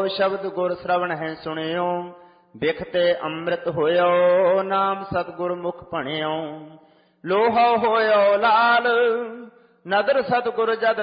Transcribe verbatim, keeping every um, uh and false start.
ਸ਼ਬਦ ਗੁਰ ਸ਼ਰਵਣ ਹੈ ਸੁਣਿਓ, ਬਿਖਤੇ ਅੰਮ੍ਰਿਤ ਹੋਇਓ, ਨਾਮ ਸਤਿਗੁਰ ਮੁਖ ਭਣਿਓ। ਲੋਹਾ ਹੋਇਓ ਲਾਲ, ਨਦਰ ਸਤਿਗੁਰ ਜਦ